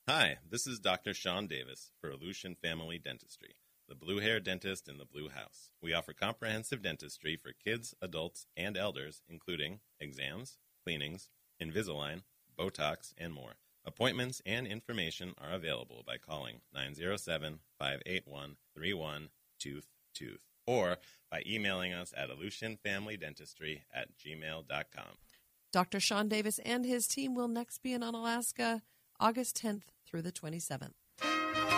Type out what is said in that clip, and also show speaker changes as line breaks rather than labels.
Hi, this is Dr. Sean Davis for Aleutian Family Dentistry, the blue hair dentist in the Blue House. We offer comprehensive dentistry for kids, adults, and elders, including exams, cleanings, Invisalign, Botox, and more. Appointments and information are available by calling 907-581-3122 or by emailing us at aleutianfamilydentistry@gmail.com.
Dr. Sean Davis and his team will next be in Unalaska August 10th through the 27th.